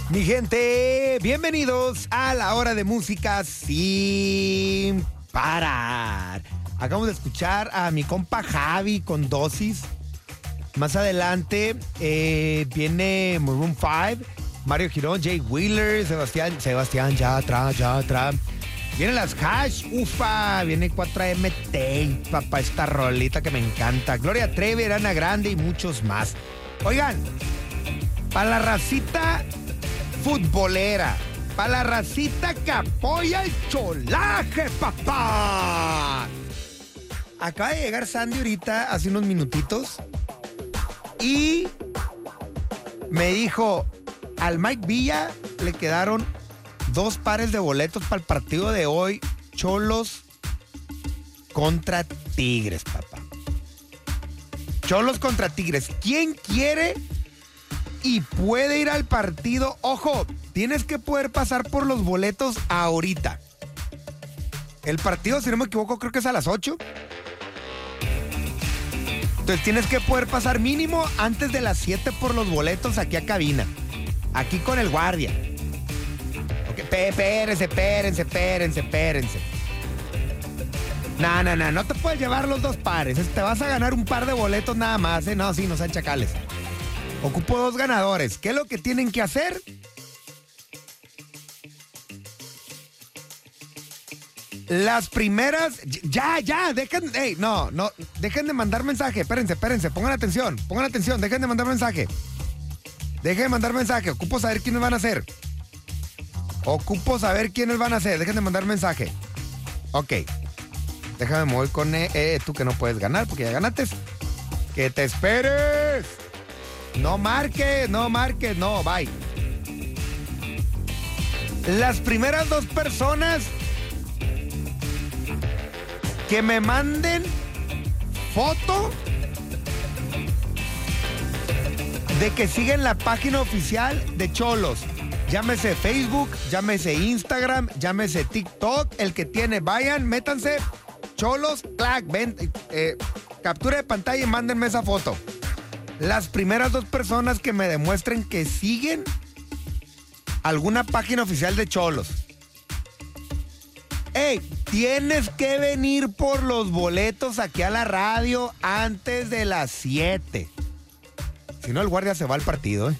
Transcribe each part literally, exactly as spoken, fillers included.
Mi gente, bienvenidos a la hora de música sin parar. Acabamos de escuchar a mi compa Javi con Dosis. Más adelante eh, viene Maroon cinco, Mario Girón, Jay Wheeler, Sebastián, Sebastián Yatra, Yatra. Vienen las Hash, ufa, viene cuatro eme T, papá, esta rolita que me encanta. Gloria Trevi, Ariana Grande y muchos más. Oigan, para la racita futbolera, para la racita que apoya el cholaje, papá. Acaba de llegar Sandy ahorita, hace unos minutitos, y me dijo, al Mike Villa le quedaron dos pares de boletos para el partido de hoy, Cholos contra Tigres, papá. Cholos contra Tigres. ¿Quién quiere y puede ir al partido? Ojo, tienes que poder pasar por los boletos ahorita. El partido, si no me equivoco, creo que es a las ocho. Entonces tienes que poder pasar mínimo antes de las siete por los boletos aquí a cabina. Aquí con el guardia. Ok, espérense, espérense, espérense, espérense. No, no, no, no te puedes llevar los dos pares. Te vas a ganar un par de boletos nada más, ¿eh? No, sí, no sean chacales. Ocupo dos ganadores. ¿Qué es lo que tienen que hacer? Las primeras... Ya, ya, dejen... Hey, no, no, dejen de mandar mensaje. Espérense, espérense, pongan atención, pongan atención, dejen de mandar mensaje. Dejen de mandar mensaje, ocupo saber quiénes van a ser. Ocupo saber quiénes van a ser, dejen de mandar mensaje. Ok. Déjame mover con... Eh, eh, tú que no puedes ganar porque ya ganaste. ¡Que te esperes! No marques, no marques, no, bye. Las primeras dos personas que me manden foto de que siguen la página oficial de Cholos. Llámese Facebook, llámese Instagram, llámese TikTok, el que tiene, vayan, métanse, Cholos, clac, ven, eh, captura de pantalla y mándenme esa foto. Las primeras dos personas que me demuestren que siguen alguna página oficial de Cholos. ¡Ey! Tienes que venir por los boletos aquí a la radio antes de las siete. Si no, el guardia se va al partido, ¿eh?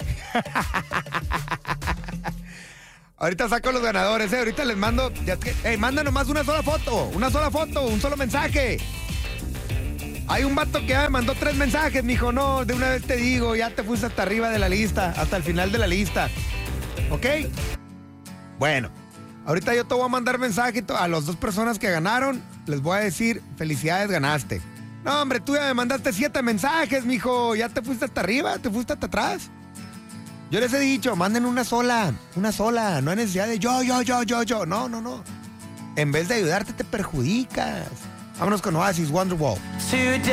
Ahorita saco los ganadores, ¿eh? Ahorita les mando... ¡Ey! Manda nomás una sola foto, una sola foto, un solo mensaje. Hay un vato que ya me mandó tres mensajes, mijo. No, de una vez te digo, ya te fuiste hasta arriba de la lista, hasta el final de la lista. ¿Ok? Bueno, ahorita yo te voy a mandar mensaje a las dos personas que ganaron. Les voy a decir, felicidades, ganaste. No, hombre, tú ya me mandaste siete mensajes, mijo. Ya te fuiste hasta arriba, te fuiste hasta atrás. Yo les he dicho, manden una sola, una sola. No hay necesidad de yo, yo, yo, yo, yo. No, no, no. En vez de ayudarte, te perjudicas. Vámonos con Oasis, Wonderwall.